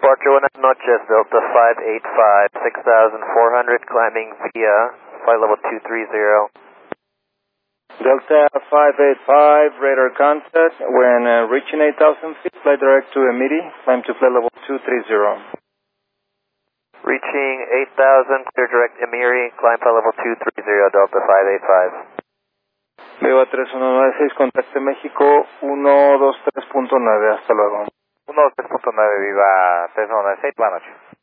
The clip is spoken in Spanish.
departure, buenas noches, Delta 585, 6,400, climbing via flight level 230. Delta 585, radar contact. When reaching 8,000 feet, fly direct to Emiri, climb to flight level 230. Reaching 8,000, clear direct Emiri, climb flight level 230, Delta 585. Viva 3196, contacte México 123.9, hasta luego. 123.9, viva 3196, buenas noches.